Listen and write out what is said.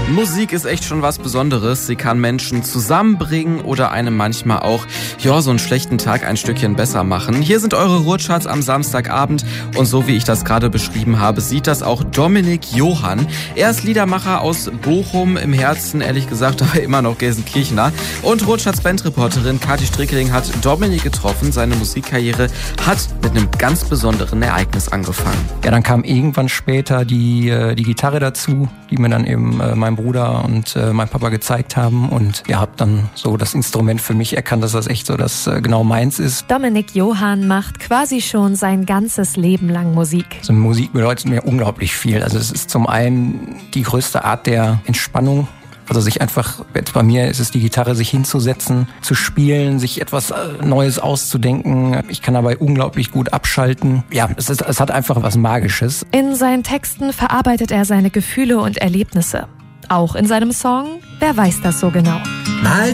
Musik ist echt schon was Besonderes. Sie kann Menschen zusammenbringen oder einem manchmal auch, so einen schlechten Tag ein Stückchen besser machen. Hier sind eure Ruhrcharts am Samstagabend und so wie ich das gerade beschrieben habe, sieht das auch Dominik Johann. Er ist Liedermacher aus Bochum, im Herzen ehrlich gesagt aber immer noch Gelsenkirchener. Und Ruhrcharts Bandreporterin Kathi Strickeling hat Dominik getroffen. Seine Musikkarriere hat mit einem ganz besonderen Ereignis angefangen. Ja, dann kam irgendwann später die Gitarre dazu, die mir dann eben mein Bruder und mein Papa gezeigt haben und habe dann so das Instrument für mich erkannt, dass das echt so das genau meins ist. Dominik Johann macht quasi schon sein ganzes Leben lang Musik. Also Musik bedeutet mir unglaublich viel. Also es ist zum einen die größte Art der Entspannung. Also sich einfach, jetzt bei mir ist es die Gitarre, sich hinzusetzen, zu spielen, sich etwas Neues auszudenken. Ich kann dabei unglaublich gut abschalten. Ja, es hat einfach was Magisches. In seinen Texten verarbeitet er seine Gefühle und Erlebnisse. Auch in seinem Song Wer weiß das so genau. Mal